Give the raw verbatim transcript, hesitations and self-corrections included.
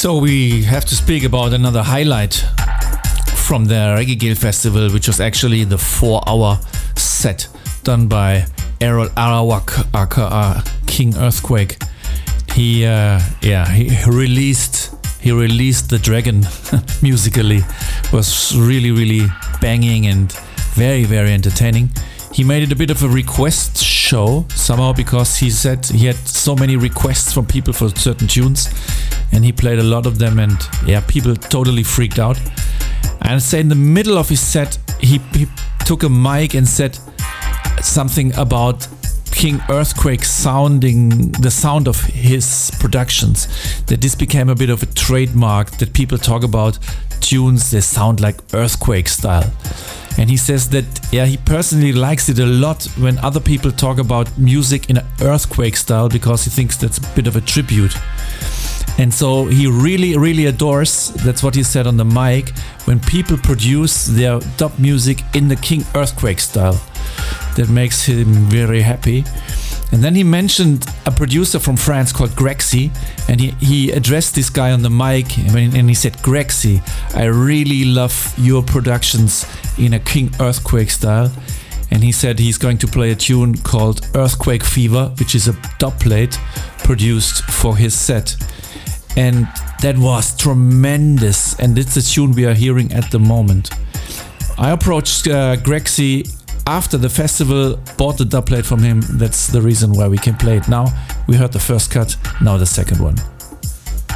So we have to speak about another highlight from the Reggae Gale Festival, which was actually the four-hour set done by Errol Arawak, aka King Earthquake. He, uh, yeah, he released, he released the dragon musically. It was really, really banging and very, very entertaining. He made it a bit of a request show somehow because he said he had so many requests from people for certain tunes, and he played a lot of them, and yeah, people totally freaked out. And say in the middle of his set, he, he took a mic and said something about King Earthquake sounding the sound of his productions, that this became a bit of a trademark, that people talk about tunes they sound like Earthquake style. And he says that, yeah, he personally likes it a lot when other people talk about music in an Earthquake style, because he thinks that's a bit of a tribute. And so he really, really adores, that's what he said on the mic, when people produce their dub music in the King Earthquake style. That makes him very happy. And then he mentioned a producer from France called Grexy, and he, he addressed this guy on the mic, and he said, "Grexy, I really love your productions in a King Earthquake style." And he said he's going to play a tune called Earthquake Fever, which is a dub plate produced for his set. And that was tremendous, and it's the tune we are hearing at the moment. I approached uh, Grexy after the festival, bought the dub plate from him. That's the reason why we can play it now. We heard the first cut, now the second one.